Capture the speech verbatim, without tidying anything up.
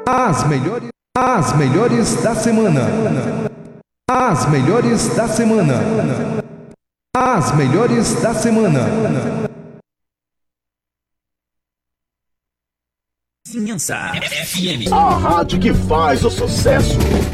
As melhores, as melhores da semana. As melhores da semana. As melhores da semana. Vizinhança F M. A rádio que faz o sucesso.